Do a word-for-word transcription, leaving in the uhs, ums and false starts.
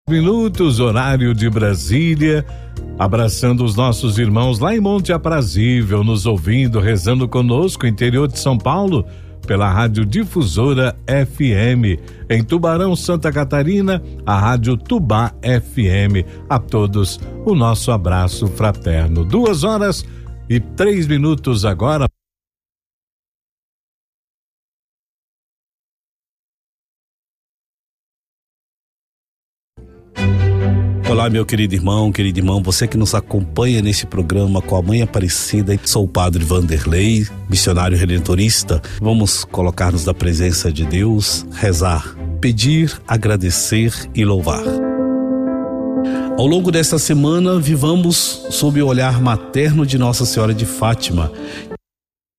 Minutos, horário de Brasília, abraçando os nossos irmãos lá em Monte Aprazível, nos ouvindo, rezando conosco, interior de São Paulo, pela Rádio Difusora F M. Em Tubarão, Santa Catarina, a Rádio Tubá F M. A todos, o nosso abraço fraterno. Duas horas e três minutos agora. Olá, meu querido irmão, querido irmão, você que nos acompanha nesse programa com a Mãe Aparecida. Sou o Padre Vanderlei, missionário redentorista. Vamos colocar-nos na presença de Deus, rezar, pedir, agradecer e louvar. Ao longo desta semana, vivamos sob o olhar materno de Nossa Senhora de Fátima,